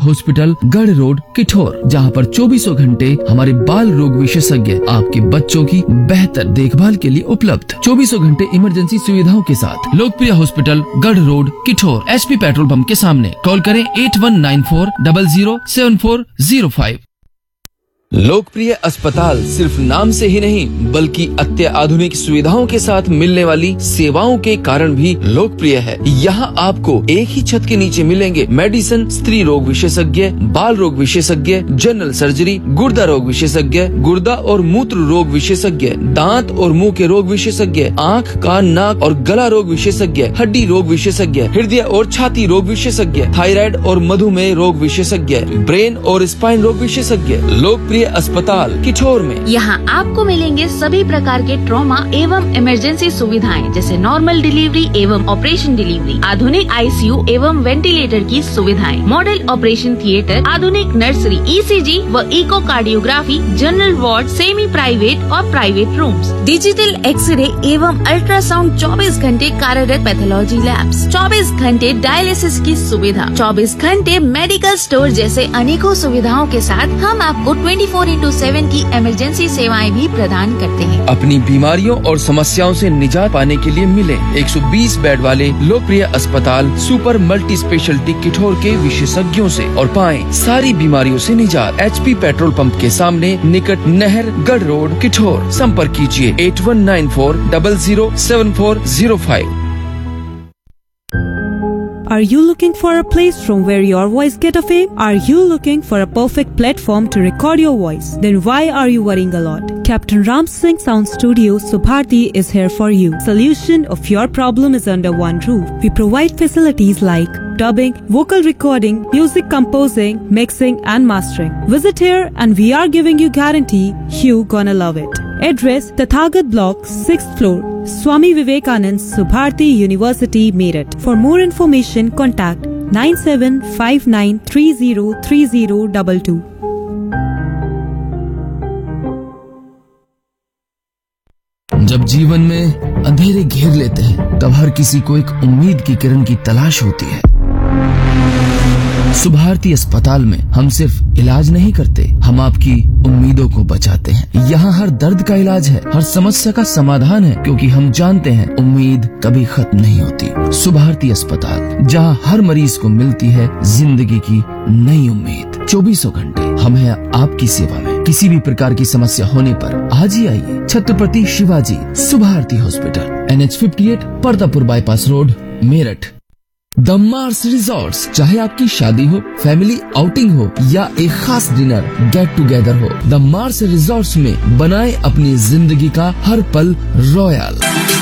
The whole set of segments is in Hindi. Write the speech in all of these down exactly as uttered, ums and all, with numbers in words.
हॉस्पिटल, गढ़ रोड, किठौर, जहां पर चौबीसों घंटे हमारे बाल रोग विशेषज्ञ आपके बच्चों की बेहतर देखभाल के लिए उपलब्ध। चौबीसों घंटे इमरजेंसी सुविधाओं के साथ लोकप्रिय हॉस्पिटल, गढ़ road, Kithore, HP petrol pump के सामने। कॉल करें eight one nine four double zero seven four zero five. लोकप्रिय अस्पताल सिर्फ नाम से ही नहीं बल्कि अत्याधुनिक सुविधाओं के साथ मिलने वाली सेवाओं के कारण भी लोकप्रिय है। यहाँ आपको एक ही छत के नीचे मिलेंगे मेडिसिन, स्त्री रोग विशेषज्ञ, बाल रोग विशेषज्ञ, जनरल सर्जरी, गुर्दा रोग विशेषज्ञ, गुर्दा और मूत्र रोग विशेषज्ञ, दांत और मुंह के रोग विशेषज्ञ, आँख, कान, नाक और गला रोग विशेषज्ञ, हड्डी रोग विशेषज्ञ, हृदय और छाती रोग विशेषज्ञ, थायराइड और मधुमेह रोग विशेषज्ञ, ब्रेन और स्पाइन रोग विशेषज्ञ। लोकप्रिय अस्पताल किठौर में यहाँ आपको मिलेंगे सभी प्रकार के ट्रॉमा एवं इमरजेंसी सुविधाएं जैसे नॉर्मल डिलीवरी एवं ऑपरेशन डिलीवरी, आधुनिक आईसीयू एवं वेंटिलेटर की सुविधाएं, मॉडल ऑपरेशन थिएटर, आधुनिक नर्सरी, ईसीजी व echocardiography, general ward, semi private और प्राइवेट रूम्स, डिजिटल एक्सरे एवं अल्ट्रासाउंड, चौबीस घंटे कार्यरत पैथोलॉजी लैब्स, चौबीस घंटे डायलिसिस की सुविधा, चौबीस घंटे मेडिकल स्टोर जैसे अनेकों सुविधाओं के साथ हम आपको ट्वेंटी फोर इंटू सेवन की इमरजेंसी सेवाएं भी प्रदान करते हैं। अपनी बीमारियों और समस्याओं से निजात पाने के लिए मिले एक सौ बीस बेड वाले लोकप्रिय अस्पताल सुपर मल्टी स्पेशलिटी किठौर के विशेषज्ञों से और पाएं सारी बीमारियों से निजात। एचपी पेट्रोल पंप के सामने, निकट नहर, गढ़ रोड, किठौर। संपर्क कीजिए eight one nine four double zero seven four zero five. Are you looking for a place from where your voice get a fame? Are you looking for a perfect platform to record your voice? Then why are you worrying a lot? Captain Ram Singh Sound Studio Subharti is here for you. Solution of your problem is under one roof. We provide facilities like dubbing, vocal recording, music composing, mixing and mastering. Visit here and we are giving you guarantee you gonna love it. Address Tathagat Block, sixth floor, Swami Vivekanand Subharti University, Meerut. For more information, contact nine seven five nine three zero three zero two two. जब जीवन में अंधेरे घेर लेते हैं तब हर किसी को एक उम्मीद की किरण की तलाश होती है। सुभारती अस्पताल में हम सिर्फ इलाज नहीं करते, हम आपकी उम्मीदों को बचाते हैं। यहाँ हर दर्द का इलाज है, हर समस्या का समाधान है, क्योंकि हम जानते हैं उम्मीद कभी खत्म नहीं होती। सुभारती अस्पताल, जहाँ हर मरीज को मिलती है जिंदगी की नई उम्मीद। चौबीसों घंटे हम हैं आपकी सेवा में। किसी भी प्रकार की समस्या होने पर आज ही आइए। Chhatrapati Shivaji Subharti hospital, N H fifty eight, परदापुर bypass road, Meerut. The Mars resorts, चाहे आपकी शादी हो, फैमिली आउटिंग हो या एक खास डिनर गेट टुगेदर हो, द मार्स रिजॉर्ट्स में बनाए अपनी जिंदगी का हर पल रॉयल।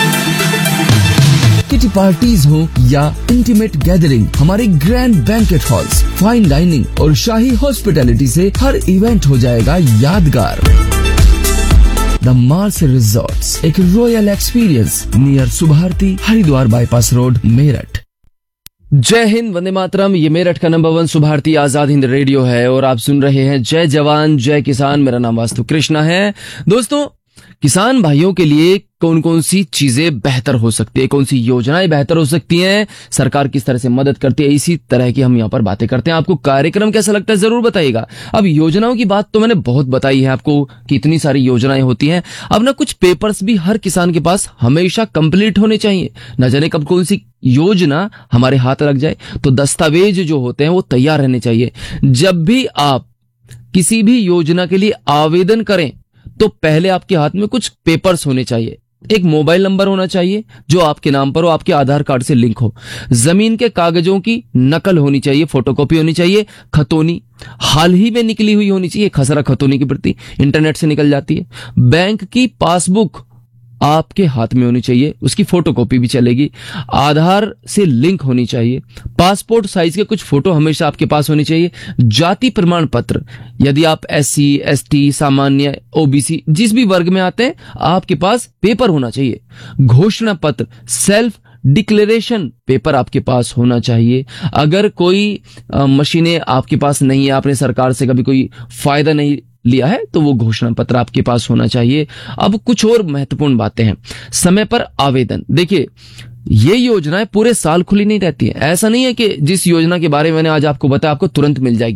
किटी पार्टीज हो या इंटीमेट गैदरिंग, हमारे grand banquet halls, fine dining और शाही हॉस्पिटैलिटी से हर इवेंट हो जाएगा यादगार। द मार्स रिजॉर्ट्स, एक royal experience near Subharti, Haridwar bypass road, Meerut. जय हिंद, वंदे मातरम। ये मेरठ का number one Subharti Azad Hind radio है और आप सुन रहे हैं जय जवान जय किसान। मेरा नाम वास्तु कृष्णा है। दोस्तों, किसान भाइयों के लिए कौन कौन सी चीजें बेहतर हो सकती है, कौन सी योजनाएं बेहतर हो सकती हैं, सरकार किस तरह से मदद करती है, इसी तरह की हम यहाँ पर बातें करते हैं। आपको कार्यक्रम कैसा लगता है जरूर बताइएगा। अब योजनाओं की बात तो मैंने बहुत बताई है आपको कि इतनी सारी योजनाएं होती हैं। अब ना कुछ पेपर्स भी हर किसान के पास हमेशा कंप्लीट होने चाहिए। न जाने कब कौन सी योजना हमारे हाथ लग जाए, तो दस्तावेज जो होते हैं वो तैयार रहने चाहिए। जब भी आप किसी भी योजना के लिए आवेदन करें तो पहले आपके हाथ में कुछ पेपर्स होने चाहिए। एक मोबाइल नंबर होना चाहिए जो आपके नाम पर हो, आपके आधार कार्ड से लिंक हो। जमीन के कागजों की नकल होनी चाहिए, फोटोकॉपी होनी चाहिए, खतौनी हाल ही में निकली हुई होनी चाहिए, खसरा खतौनी की प्रति इंटरनेट से निकल जाती है। बैंक की पासबुक आपके हाथ में होनी चाहिए, उसकी फोटोकॉपी भी चलेगी। आधार से लिंक होनी चाहिए। पासपोर्ट साइज के कुछ फोटो हमेशा आपके पास होनी चाहिए। जाति प्रमाण पत्र, यदि आप एस सी, एस टी, सामान्य, ओबीसी, जिस भी वर्ग में आते हैं, आपके पास पेपर होना चाहिए। घोषणा पत्र, सेल्फ डिक्लेरेशन पेपर आपके पास होना चाहिए। अगर कोई मशीनें आपके पास नहीं है, आपने सरकार से कभी कोई फायदा नहीं लिया है, तो वो घोषणा पत्र आपके पास होना चाहिए। अब कुछ और महत्वपूर्ण बातें हैं। समय पर आवेदन। देखिए, ये योजनाएं पूरे साल खुली नहीं रहती है। ऐसा नहीं है कि जिस योजना के बारे में मैंने आज आपको बताया आपको तुरंत मिल जाएगी।